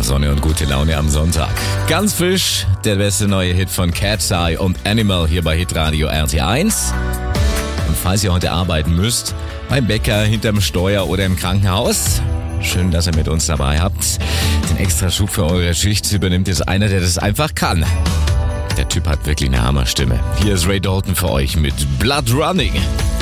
Sonne und gute Laune am Sonntag. Ganz frisch, der beste neue Hit von Cat's Eye und Animal hier bei Hitradio RT1. Und falls ihr heute arbeiten müsst, beim Bäcker, hinterm Steuer oder im Krankenhaus, schön, dass ihr mit uns dabei habt. Den Extraschub für eure Schicht übernimmt jetzt einer, der das einfach kann. Der Typ hat wirklich eine Hammerstimme. Hier ist Ray Dalton für euch mit Blood Running.